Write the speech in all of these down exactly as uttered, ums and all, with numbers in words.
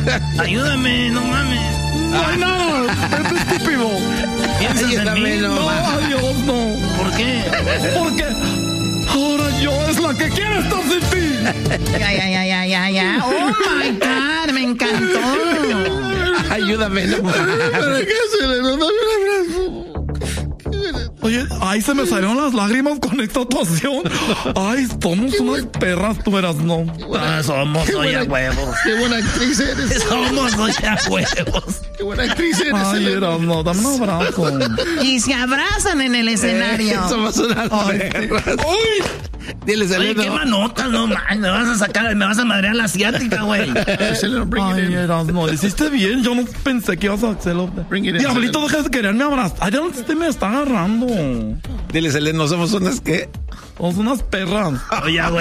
Ayúdame, no mames. No hay nada, es estúpido. ¿Piensas en mí? No, No. adiós, no. ¿Por qué? Porque ahora yo es la que quiere estar sin ti. Ya, ya, ya, ya, ya, ya. Oh my God, me encantó. Ayúdame, no. ¿Para qué se le no dame un abrazo? Oye, ay, se me salieron las lágrimas con esta actuación. Ay, somos unas perras, tú eras, no. Ah, somos hoy a huevos. Qué buena actriz eres. Somos hoy a huevos. Qué buena actriz eres. Ay, eras, no, dame un abrazo. Y se abrazan en el escenario. Eh, somos unas perras. ¡Uy! Diles, Oye, Seleno. qué manota, no man, me vas a sacar, me vas a madrear la asiática, güey. Seleno, bring it Ay, in. eras, no, lo hiciste bien. Yo no pensé que ibas a hacerlo. Bring it in, Diablito, Seleno. deja de quererme abrazar. Ay, ya no te me está agarrando. Diles, Seleno, somos unas que. Somos unas perras. Oye, güey.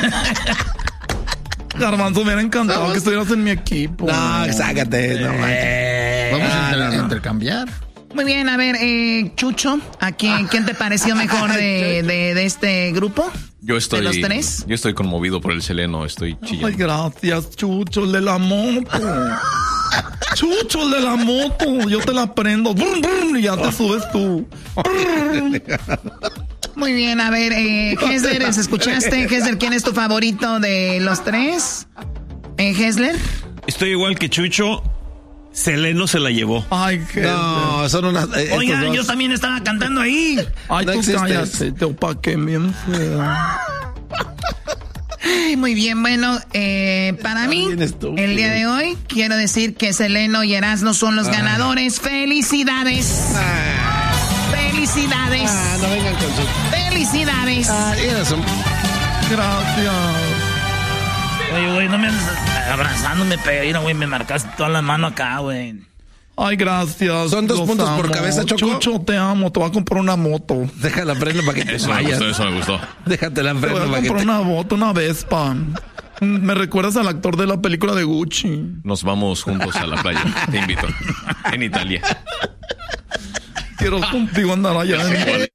Garbanzo, me hubiera encantado Vamos. que estuvieras en mi equipo. No, sácate. No, Eh, Vamos a ah, inter- no, no. intercambiar. Muy bien, a ver, eh, Chucho, ¿a quién, quién te pareció mejor de, de, de este grupo? Yo estoy, ¿De los tres? yo estoy conmovido por el Seleno, estoy Ay, chillando. gracias, Chucho, el de la moto. Chucho, el de la moto. Yo te la prendo. Brum, brum, y ya te subes tú. Brum. Muy bien, a ver, eh, Hesler, ¿escuchaste? Hesler, ¿quién es tu favorito de los tres? Eh, Hesler. Estoy igual que Chucho. Seleno se la llevó. Ay, qué. No, son unas. eh, estos Oigan, dos. yo también estaba cantando ahí. Ay, no tú existes. cállate, te opaqué bien fea. Ay, muy bien, bueno, eh, para mí, bien estúpido. el día de hoy, quiero decir que Seleno y Erasmo son los ganadores. ¡Felicidades! ¡Felicidades! Ah, no vengan con su. ¡Felicidades! Ah, eres un. Gracias. Oye, güey, no me andes abrazándome, pero güey, me marcaste toda la mano acá, güey. Ay, gracias. Son dos Los puntos por amo. cabeza, Choco. Chucho, te amo. Te voy a comprar una moto. Déjala prendo para que te Eso me vayas. gustó, eso me gustó. Déjate la Te voy prendo a para que comprar te. una moto, una Vespa. Me recuerdas al actor de la película de Gucci. Nos vamos juntos a la playa. Te invito. En Italia. Quiero contigo andar allá en